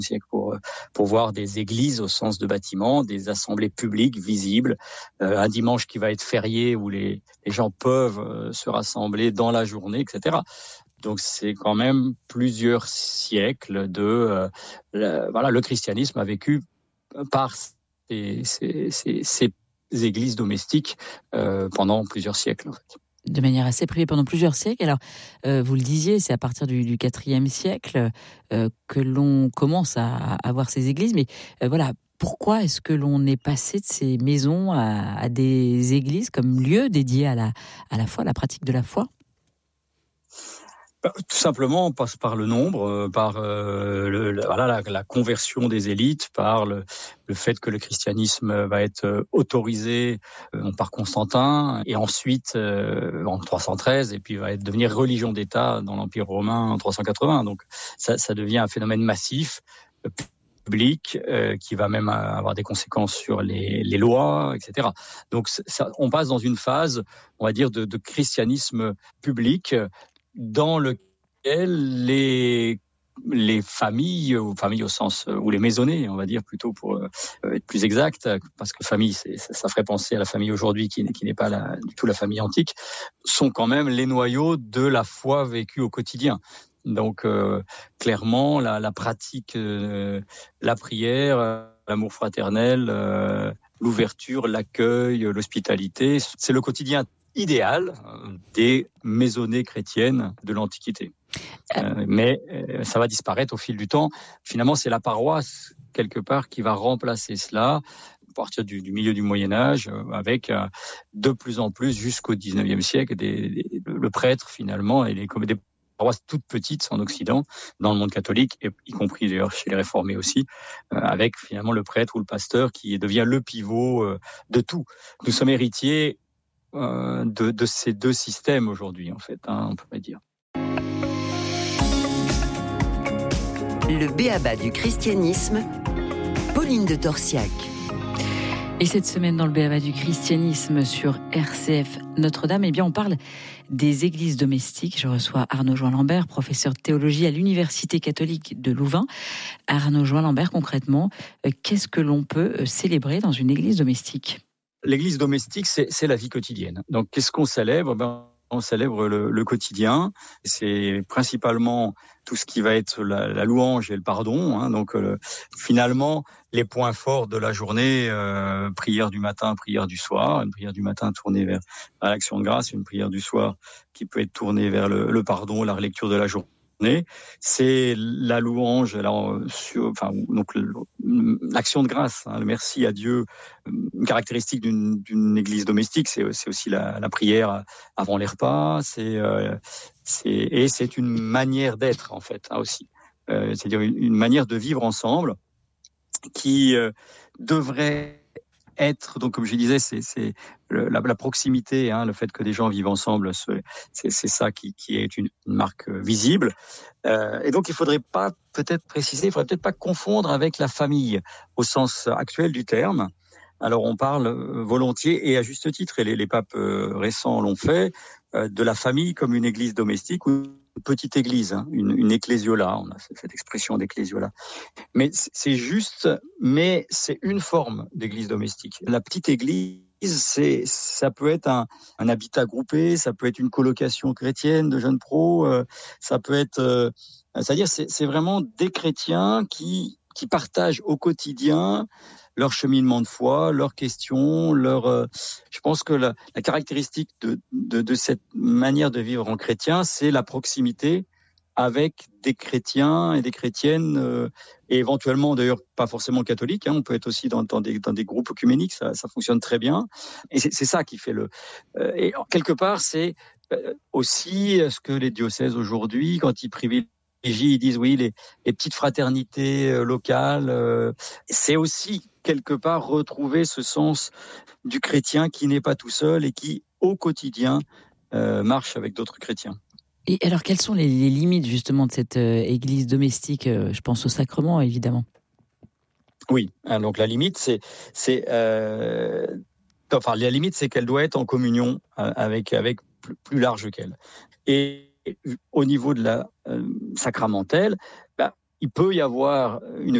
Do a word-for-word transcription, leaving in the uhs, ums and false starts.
siècle pour, pour voir des églises au sens de bâtiments, des assemblées publiques visibles, euh, un dimanche qui va être férié où les, les gens peuvent euh, se rassembler dans la journée, et cetera. Donc c'est quand même plusieurs siècles de euh, le, voilà, le christianisme a vécu par ces, ces, ces, ces églises domestiques euh, pendant plusieurs siècles en fait. De manière assez privée pendant plusieurs siècles. Alors, euh, vous le disiez, c'est à partir du, du quatrième siècle euh, que l'on commence à, à avoir ces églises. Mais euh, voilà, pourquoi est-ce que l'on est passé de ces maisons à, à des églises comme lieu dédié à la, à la foi, à la pratique de la foi ? Tout simplement, on passe par le nombre, par euh, le, le, voilà, la, la conversion des élites, par le, le fait que le christianisme va être autorisé euh, par Constantin, et ensuite euh, en trois cent treize, et puis va être, devenir religion d'État dans l'Empire romain en trois cent quatre-vingts. Donc ça, ça devient un phénomène massif, public, euh, qui va même avoir des conséquences sur les, les lois, et cetera. Donc ça, on passe dans une phase, on va dire, de, de christianisme public, dans lequel les les familles, ou familles au sens, ou les maisonnées, on va dire plutôt pour euh, être plus exact, parce que famille, c'est, ça ferait penser à la famille aujourd'hui qui, qui n'est pas la, du tout la famille antique, sont quand même les noyaux de la foi vécue au quotidien. Donc euh, clairement, la, la pratique, euh, la prière, euh, l'amour fraternel, euh, l'ouverture, l'accueil, l'hospitalité, c'est le quotidien idéal des maisonnées chrétiennes de l'Antiquité. Euh, mais euh, ça va disparaître au fil du temps. Finalement, c'est la paroisse, quelque part, qui va remplacer cela à partir du, du milieu du Moyen-Âge, euh, avec euh, de plus en plus, jusqu'au dix-neuvième siècle, des, des, le prêtre, finalement, et les, comme des paroisses toutes petites en Occident, dans le monde catholique, et y compris d'ailleurs chez les réformés aussi, euh, avec finalement le prêtre ou le pasteur qui devient le pivot euh, de tout. Nous sommes héritiers Euh, de, de ces deux systèmes aujourd'hui, en fait, hein, on pourrait dire. Le b.a.-ba du christianisme, Pauline de Torsiac. Et cette semaine, dans le b.a.-ba du christianisme sur R C F Notre-Dame, eh bien, on parle des églises domestiques. Je reçois Arnaud Join-Lambert, professeur de théologie à l'Université catholique de Louvain. Arnaud Join-Lambert, concrètement, qu'est-ce que l'on peut célébrer dans une église domestique ? L'église domestique, c'est, c'est la vie quotidienne. Donc, qu'est-ce qu'on célèbre ? Ben, on célèbre le, le quotidien. C'est principalement tout ce qui va être la, la louange et le pardon. Hein. Donc, euh, finalement, les points forts de la journée, euh, prière du matin, prière du soir. Une prière du matin tournée vers l'action de grâce, une prière du soir qui peut être tournée vers le, le pardon, la relecture de la journée. C'est la louange, alors, sur, enfin, donc l'action de grâce, hein, le merci à Dieu. Une caractéristique d'une, d'une église domestique, c'est, c'est aussi la, la prière avant les repas. C'est, euh, c'est, et c'est une manière d'être en fait, hein, aussi. Euh, c'est-à-dire une, une manière de vivre ensemble qui euh, devrait être, donc comme je disais, c'est, c'est le, la, la proximité, hein, le fait que des gens vivent ensemble, c'est, c'est, c'est ça qui, qui est une, une marque visible. Euh, et donc il faudrait pas peut-être préciser, il faudrait peut-être pas confondre avec la famille au sens actuel du terme. Alors on parle volontiers et à juste titre, et les, les papes euh, récents l'ont fait, euh, de la famille comme une église domestique ou une petite église, hein, une, une ecclésiola, on a cette expression d'ecclésiola. Mais c'est juste, mais c'est une forme d'église domestique. La petite église, c'est, ça peut être un, un habitat groupé, ça peut être une colocation chrétienne de jeunes pros, euh, ça peut être, euh, c'est-à-dire c'est, c'est vraiment des chrétiens qui, qui partagent au quotidien leur cheminement de foi, leurs questions, leur. Euh, je pense que la, la caractéristique de, de, de cette manière de vivre en chrétien, c'est la proximité avec des chrétiens et des chrétiennes, euh, et éventuellement d'ailleurs pas forcément catholiques, hein, on peut être aussi dans, dans, des, dans des groupes œcuméniques, ça, ça fonctionne très bien. Et c'est, c'est ça qui fait le. Euh, et quelque part, c'est euh, aussi ce que les diocèses aujourd'hui, quand ils privilégient, ils disent oui, les, les petites fraternités euh, locales, euh, c'est aussi quelque part retrouver ce sens du chrétien qui n'est pas tout seul et qui, au quotidien, euh, marche avec d'autres chrétiens. Et alors, quelles sont les, les limites justement de cette euh, église domestique ? euh, Je pense au sacrement, évidemment. Oui, hein, donc la limite, c'est, c'est, euh, enfin, la limite, c'est qu'elle doit être en communion euh, avec avec plus, plus large qu'elle. Et au niveau de la euh, sacramentelle, bah, il peut y avoir une